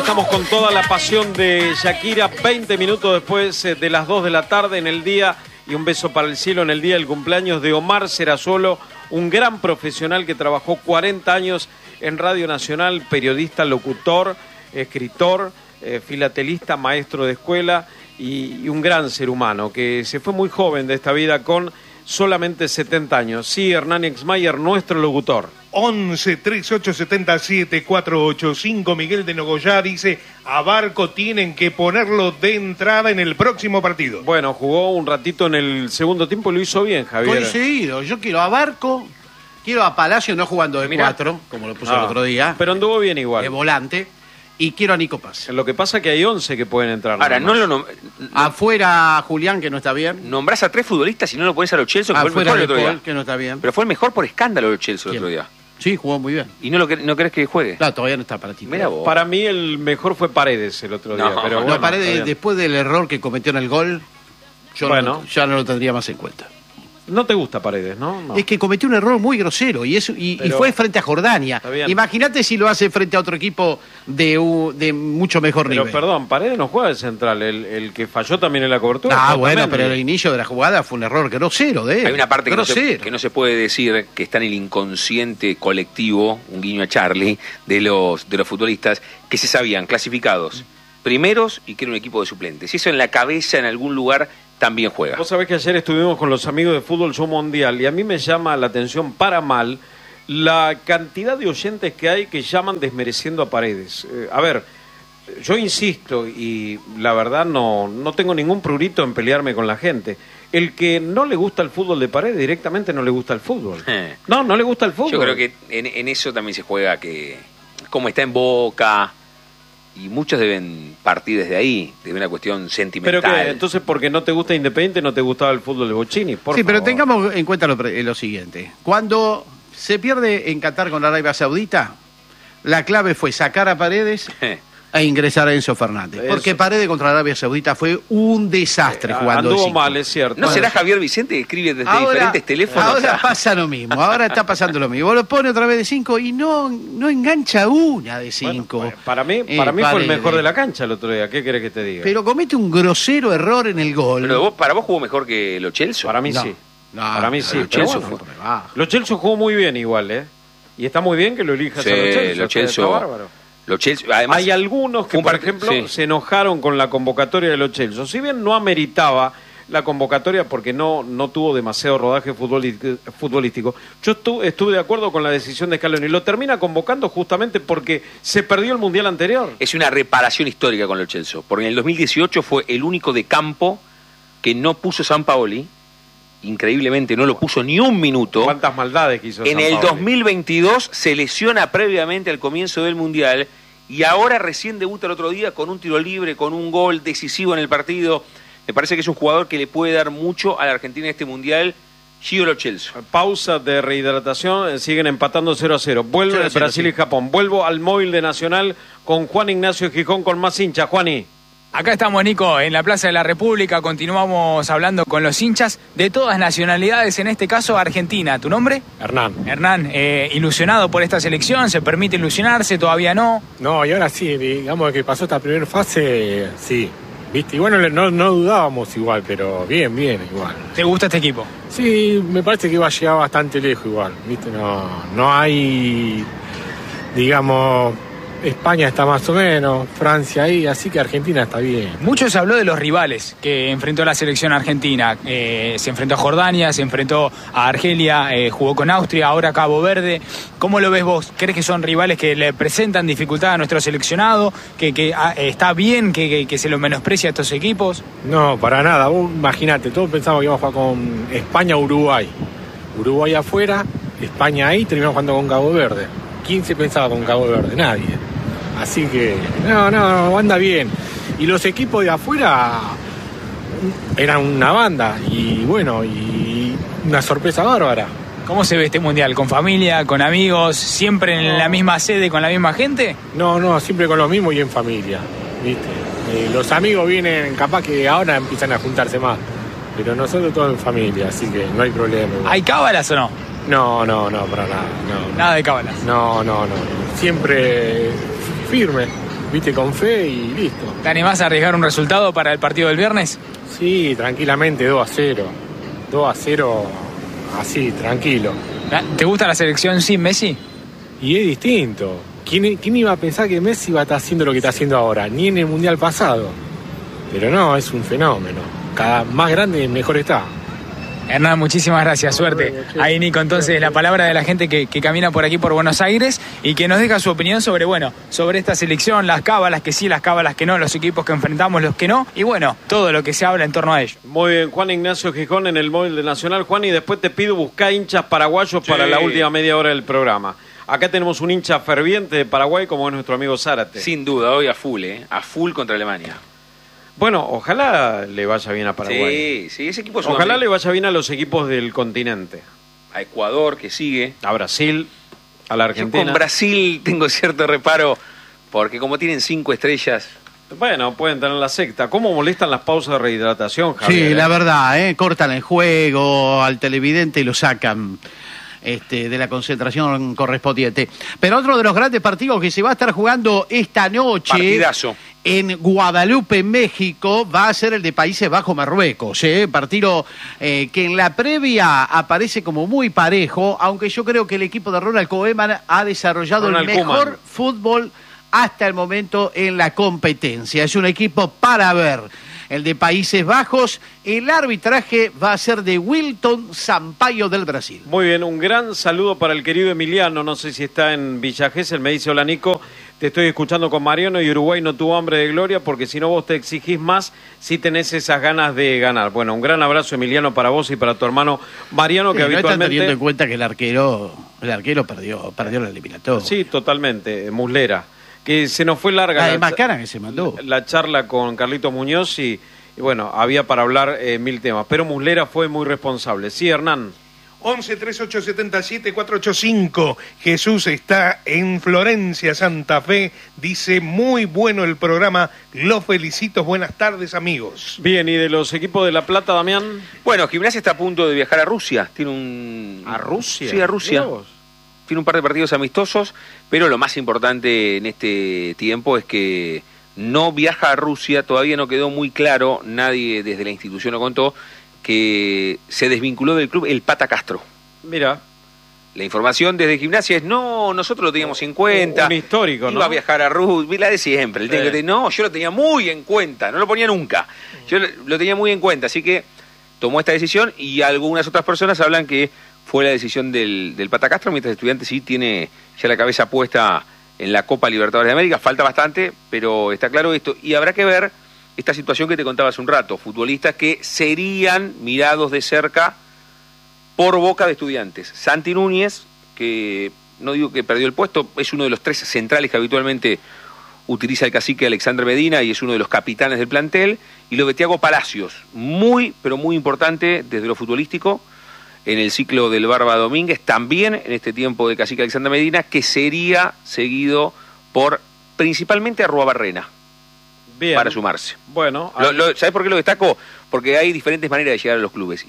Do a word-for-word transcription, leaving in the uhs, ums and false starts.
Estamos con toda la pasión de Shakira, veinte minutos después de las dos de la tarde en el día, y un beso para el cielo en el día del cumpleaños de Omar Serasolo, un gran profesional que trabajó cuarenta años en Radio Nacional, periodista, locutor, escritor, eh, filatelista, maestro de escuela y, y un gran ser humano que se fue muy joven de esta vida con solamente setenta años. Sí, Hernán Exmayer, nuestro locutor. once, treinta y ocho, setenta y siete, cuatrocientos ochenta y cinco. Miguel de Nogoyá dice: a Barco tienen que ponerlo de entrada en el próximo partido. Bueno, jugó un ratito en el segundo tiempo y lo hizo bien, Javier. Coincidido, yo quiero a Barco, quiero a Palacio no jugando de Mirá. cuatro, como lo puso Ah, el otro día, pero anduvo bien igual. de volante, y quiero a Nico Paz. Lo que pasa es que hay once que pueden entrar. Ahora, nada no más. lo nom- Afuera Julián, que no está bien. nombrás a tres futbolistas y no lo pones a Lo Celso, que fue el Afuera mejor el de otro Paul, día. que no está bien. Pero fue el mejor por escándalo Lo Celso el ¿Quién? otro día. Sí, jugó muy bien. ¿Y no lo quer- no querés que juegue? Claro, todavía no está para ti. Mirá vos. Para mí el mejor fue Paredes el otro día. No, pero no, bueno, No, Paredes, está bien. después del error que cometió en el gol, yo Bueno. no- ya no lo tendría más en cuenta. No te gusta Paredes, ¿no? No. Es que cometió un error muy grosero y, eso, y, y Pero- fue frente a Jordania. Está bien. Imagínate si lo hace frente a otro equipo de, u- de mucho mejor Pero nivel. perdón, Paredes no juega de central. El, el que falló también en la cobertura. Ah, fue bueno, Otamendi. pero el inicio de la jugada fue un error grosero de él. Hay una parte que no, se, grosero. que no se puede decir, que está en el inconsciente colectivo, un guiño a Charlie, de los, de los futbolistas, que se sabían clasificados primeros y que era un equipo de suplentes. Y eso en la cabeza, en algún lugar, también juega. Vos sabés que ayer estuvimos con los amigos de Fútbol Show Mundial y a mí me llama la atención para mal la cantidad de oyentes que hay que llaman desmereciendo a Paredes. Eh, a ver, yo insisto y la verdad no, no tengo ningún prurito en pelearme con la gente. El que no le gusta el fútbol de Paredes directamente no le gusta el fútbol. Eh. No, no le gusta el fútbol. Yo creo que en, en eso también se juega, que como está en Boca, y muchos deben partir desde ahí, de una cuestión sentimental. Pero que entonces porque no te gusta Independiente no te gustaba el fútbol de Bocini. Por Sí, pero favor. tengamos en cuenta lo, pre- lo siguiente. Cuando se pierde en Qatar con la Arabia Saudita, la clave fue sacar a Paredes e ingresar a Enzo Fernández. Eso. Porque Paredes contra la Arabia Saudita fue un desastre Eh, jugando de anduvo cinco. mal, es cierto. ¿No será Javier Vicente que escribe desde Ahora, diferentes teléfonos? ahora pasa lo mismo, ahora está pasando lo mismo. Vos lo pone otra vez de cinco y no, no engancha una de cinco. Bueno, para mí, Eh, para mí fue el Paredes. mejor de la cancha el otro día. ¿Qué querés que te diga? Pero comete un grosero error en el gol. Pero vos, ¿para vos jugó mejor que Lo Celso? Para mí No. sí. No, para mí sí. Lo pero Celso bueno, fue. Ah. Lo Celso jugó muy bien igual, ¿eh? Y está muy bien que lo elijas Sí, a Lo Celso. Lo está- Celso- está bárbaro. Lo Celso, además, Hay algunos que, fue un por part- ejemplo, sí. se enojaron con la convocatoria de Lo Celso. Si bien no ameritaba la convocatoria porque no, no tuvo demasiado rodaje futbolí- futbolístico, yo estu- estuve de acuerdo con la decisión de Scaloni. Lo termina convocando justamente porque se perdió el Mundial anterior. es una reparación histórica con Lo Celso, porque en el dos mil dieciocho fue el único de campo que no puso Sampaoli, increíblemente no lo puso ni un minuto. ¿Cuántas maldades que hizo En el Sampaoli? dos mil veintidós se lesiona previamente al comienzo del Mundial y ahora recién debuta el otro día con un tiro libre, con un gol decisivo en el partido. Me parece que es un jugador que le puede dar mucho a la Argentina en este Mundial, Gio Lo Celso. Pausa de rehidratación, eh, siguen empatando cero a cero. Vuelve cero a cero, Brasil sí. y Japón. Vuelvo al móvil de Nacional con Juan Ignacio Gijón con más hinchas. Juani. Acá estamos, Nico, en la Plaza de la República. Continuamos hablando con los hinchas de todas nacionalidades, en este caso Argentina. ¿Tu nombre? Hernán. Hernán, eh, ilusionado por esta selección, ¿se permite ilusionarse? ¿Todavía no? No, y ahora sí, digamos que pasó esta primera fase, sí. ¿Viste? Igual no, no, no dudábamos igual, pero bien, bien, igual. ¿Te gusta este equipo? Sí, me parece que va a llegar bastante lejos igual, ¿viste? No, no hay, digamos, España está más o menos, Francia ahí, así que Argentina está bien. Mucho se habló de los rivales que enfrentó la selección argentina. Eh, se enfrentó a Jordania, se enfrentó a Argelia, eh, jugó con Austria, ahora Cabo Verde. ¿Cómo lo ves vos? ¿Crees que son rivales que le presentan dificultad a nuestro seleccionado? ¿Que, que ah, está bien que, que, que se lo menosprecia a estos equipos? No, para nada, vos imaginate, todos pensamos que íbamos a jugar con España-Uruguay. Uruguay afuera, España ahí, terminamos jugando con Cabo Verde. ¿Quién se pensaba con Cabo Verde? Nadie. Así que, no, no, no, anda bien. Y los equipos de afuera eran una banda y bueno, y una sorpresa bárbara. ¿Cómo se ve este mundial? ¿Con familia, con amigos, siempre en la misma sede, con la misma gente? No, no, siempre con lo mismo y en familia, ¿viste? Eh, los amigos vienen, capaz que ahora empiezan a juntarse más, pero nosotros todos en familia, así que no hay problema. ¿Hay cábalas o no? No, no, no, para nada, no. Nada de cábalas. No, no, no, siempre firme, viste, con fe y listo. ¿Te animás a arriesgar un resultado para el partido del viernes? Sí, tranquilamente, dos a cero. dos a cero, así, tranquilo. ¿Te gusta la selección sin Messi? Y es distinto. ¿Quién, ¿Quién iba a pensar que Messi va a estar haciendo lo que está haciendo ahora? Ni en el Mundial pasado. Pero no, es un fenómeno. Cada más grande, mejor está. Hernán, muchísimas gracias, suerte. Ahí, Nico, entonces la palabra de la gente que, que camina por aquí por Buenos Aires y que nos deja su opinión sobre, bueno, sobre esta selección, las cábalas que sí, las cábalas que no, los equipos que enfrentamos, los que no, y bueno, todo lo que se habla en torno a ello. Muy bien, Juan Ignacio Gijón en el móvil de Nacional. Juan, y después te pido buscar hinchas paraguayos sí. para la última media hora del programa. Acá tenemos un hincha ferviente de Paraguay como es nuestro amigo Zárate. Sin duda, hoy a full, ¿eh? A full contra Alemania. Bueno, ojalá le vaya bien a Paraguay. Sí, sí, ese equipo es Ojalá le vaya bien a los equipos del continente. A Ecuador, que sigue. A Brasil, a la Argentina. Yo con Brasil tengo cierto reparo, porque como tienen cinco estrellas... Bueno, pueden tener la secta. ¿Cómo molestan las pausas de rehidratación, Javier? Sí, eh? la verdad, ¿eh? Cortan el juego al televidente y lo sacan este, de la concentración correspondiente. Pero otro de los grandes partidos que se va a estar jugando esta noche... Partidazo. En Guadalupe, México, va a ser el de Países Bajos, Marruecos. ¿eh? Partido eh, que en la previa aparece como muy parejo, aunque yo creo que el equipo de Ronald Koeman ha desarrollado Ronald el mejor Koeman. fútbol hasta el momento en la competencia. Es un equipo para ver. El de Países Bajos, el arbitraje va a ser de Wilton Sampaio del Brasil. Muy bien, un gran saludo para el querido Emiliano, no sé si está en Villa Gesell, me dice, hola Nico, te estoy escuchando con Mariano y Uruguay no tuvo hambre de gloria porque si no vos te exigís más si tenés esas ganas de ganar. Bueno, un gran abrazo Emiliano para vos y para tu hermano Mariano, que sí, habitualmente... No están teniendo en cuenta que el arquero, el arquero perdió, perdió la eliminatoria. Sí, totalmente, Muslera. Que se nos fue larga la, la, más cara que se mandó. La, la charla con Carlitos Muñoz y, y bueno, había para hablar eh, mil temas, pero Muslera fue muy responsable. Sí, Hernán. once, treinta y ocho, setenta y siete, cuatrocientos ochenta y cinco. Jesús está en Florencia, Santa Fe. Dice, muy bueno el programa. Los felicito. Buenas tardes, amigos. Bien, ¿y de los equipos de La Plata, Damián? Bueno, Gimnasia está a punto de viajar a Rusia. Tiene un... ¿A Rusia? Sí, a Rusia. Tiene un par de partidos amistosos, pero lo más importante en este tiempo es que no viaja a Rusia. Todavía no quedó muy claro, nadie desde la institución lo contó, que se desvinculó del club el Pata Castro. Mira. La información desde Gimnasia es, no, nosotros lo teníamos en cuenta. Un histórico, ¿no? Iba a viajar a Rusia, la de siempre. El eh. de, no, yo lo tenía muy en cuenta, no lo ponía nunca. Yo lo, lo tenía muy en cuenta, así que tomó esta decisión y algunas otras personas hablan que fue la decisión del, del Pata Castro, mientras Estudiantes sí tiene ya la cabeza puesta en la Copa Libertadores de América. Falta bastante, pero está claro esto. Y habrá que ver esta situación que te contaba hace un rato, futbolistas que serían mirados de cerca por boca de Estudiantes. Santi Núñez, que no digo que perdió el puesto, es uno de los tres centrales que habitualmente utiliza el cacique Alexandre Medina y es uno de los capitanes del plantel, y lo de Thiago Palacios, muy, pero muy importante desde lo futbolístico, en el ciclo del Barba Domínguez, también en este tiempo de cacique Alexandre Medina, que sería seguido por principalmente Arruabarrena. Bien. Para sumarse. Bueno, lo, lo, ¿sabés por qué lo destaco? Porque hay diferentes maneras de llegar a los clubes.